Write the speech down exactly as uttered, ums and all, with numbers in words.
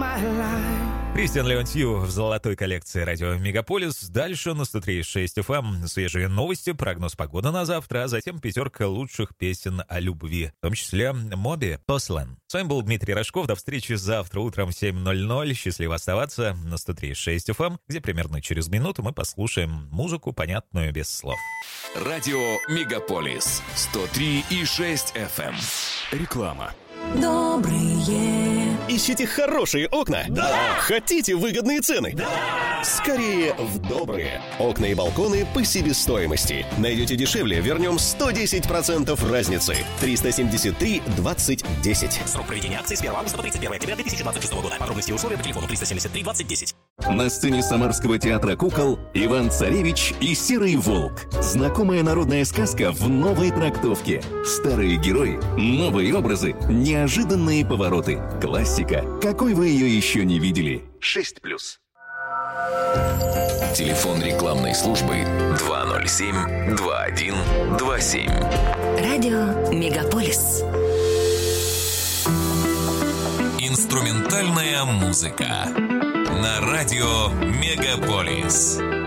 Кристиан Леонтьев в золотой коллекции радио «Мегаполис». Дальше на сто три и шесть эф эм свежие новости, прогноз погоды на завтра, а затем пятерка лучших песен о любви, в том числе Моби «Послан». С вами был Дмитрий Рожков. До встречи завтра утром в семь ноль ноль. Счастливо оставаться на сто три и шесть эф эм, где примерно через минуту мы послушаем музыку, понятную без слов. Радио «Мегаполис» сто три и шесть эф эм. Реклама. Добрые. Ищите хорошие окна? Да! Хотите выгодные цены? Да! Скорее в Добрые. Окна и балконы по себестоимости. Найдете дешевле, вернем сто десять процентов разницы. триста семьдесят три двадцать десять. Срок проведения акции с первого августа по тридцать первое октября две тысячи двадцать шестого года. Подробности и условия по телефону триста семьдесят три двадцать десять. На сцене Самарского театра кукол Иван Царевич и Серый волк. Знакомая народная сказка в новой трактовке. Старые герои, новые образы, неожиданные повороты. Классика, какой вы ее еще не видели. шесть плюс. Телефон рекламной службы два ноль семь два один два семь. Радио «Мегаполис». Инструментальная музыка на радио «Мегаполис».